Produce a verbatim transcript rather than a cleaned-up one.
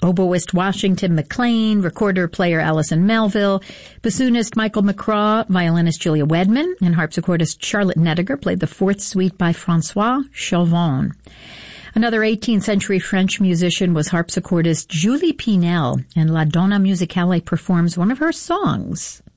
oboist Washington McLean, recorder-player Allison Melville, bassoonist Michael McCraw, violinist Julia Wedman, and harpsichordist Charlotte Nediger played the fourth suite by Francois Chauvin. Another eighteenth century French musician was harpsichordist Julie Pinel, and La Donna Musicale performs one of her songs.